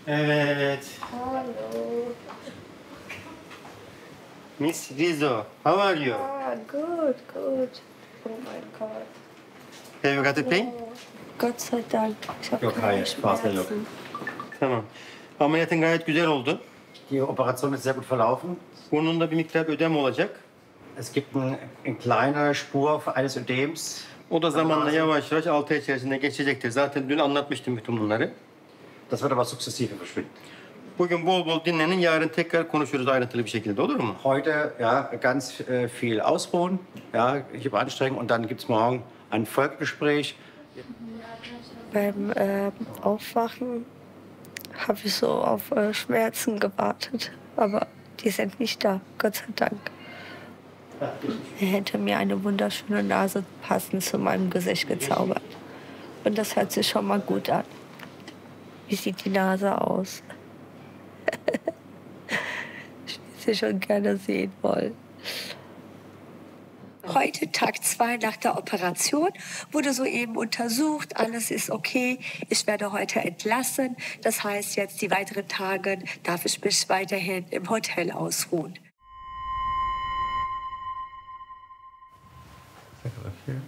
Evet. Hello. Miss Rizzo, how are you? Ah, good, good. Oh mein Gott. Have you got the pain? Oh, Gott sei Dank. Ich habe Yok, keine hayır, fazla yok. Schmerzen. Tamam. Ameliyatın gayet güzel oldu. Die Operation ist sehr gut verlaufen. Burnunda bir miktar ödem olacak. Es gibt eine kleine Spur eines Ödems. O da zamanla yavaş yavaş 6 ay içerisinde geçecektir. Zaten dün anlatmıştım bütün bunları. Das wird aber sukzessive verschwinden. Bugün bol bol dinlenin, yarın tekrar konuşuruz ayrıntılı bir şekilde, olur mu? Heute ja, ganz viel ausruhen, ja, hier anstrengen und dann gibt es morgen ein Folgegespräch. Beim Aufwachen habe ich so auf Schmerzen gewartet. Aber die sind nicht da, Gott sei Dank. Er hätte mir eine wunderschöne Nase passend zu meinem Gesicht gezaubert. Und das hört sich schon mal gut an. Wie sieht die Nase aus? Ich würde sie schon gerne sehen wollen. Heute, Tag 2 nach der Operation, wurde soeben untersucht, alles ist okay. Ich werde heute entlassen. Das heißt, jetzt die weiteren Tage darf ich mich weiterhin im Hotel ausruhen. Take a look here.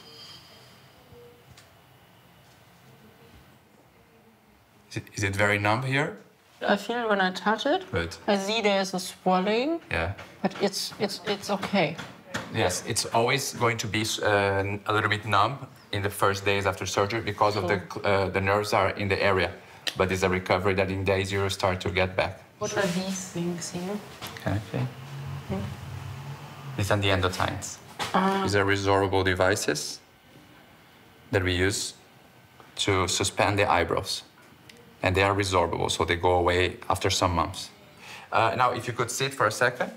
Is it very numb here? I feel when I touch it, Good. I see there's a swelling, Yeah. but it's okay. Yes, it's always going to be a little bit numb in the first days after surgery because of the nerves are in the area. But it's a recovery that in day 0 start to get back. What are these things here? Okay. These are the endotines. These are resorbable devices that we use to suspend the eyebrows. And they are resorbable, so they go away after some months. Now, if you could sit for a second.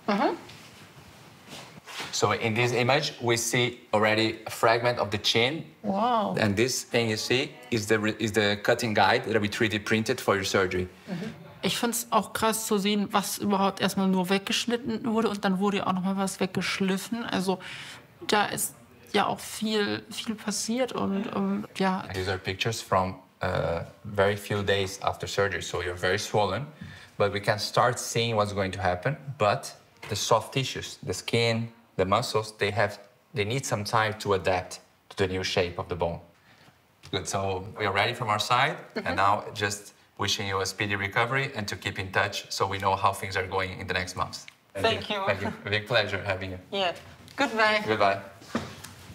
So in this image, we see already a fragment of the chin. Wow. And this thing you see is the cutting guide that we 3D printed for your surgery. Ich finde es auch krass zu sehen, was überhaupt erstmal nur weggeschnitten wurde und dann wurde ja auch noch mal was weggeschliffen. Also da ist ja auch viel passiert und ja. These are pictures from very few days after surgery, so you're very swollen, but we can start seeing what's going to happen. But the soft tissues, the skin, the muscles, they need some time to adapt to the new shape of the bone. Good, so we are ready from our side, and now just wishing you a speedy recovery and to keep in touch so we know how things are going in the next months. Thank you. Thank you. A big pleasure having you. Yeah. Goodbye. Goodbye.